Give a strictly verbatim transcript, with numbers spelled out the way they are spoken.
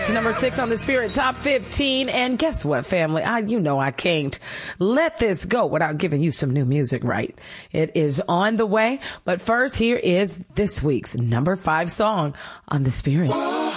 It's number six on the Spirit Top fifteen. And guess what, family? I, you know I can't let this go without giving you some new music, right? It is on the way. But first, here is this week's number five song on the Spirit.